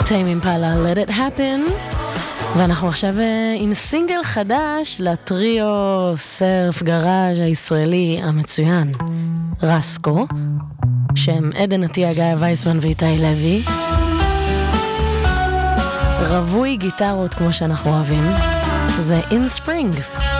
טיים אימפלה, Let It Happen. ואנחנו עכשיו עם סינגל חדש לטריו סרף גראז' הישראלי המצוין, רסקו, שם עדן עטיה, גיא וייסמן ואיתי לוי. רווי גיטרות כמו שאנחנו אוהבים. זה In Spring.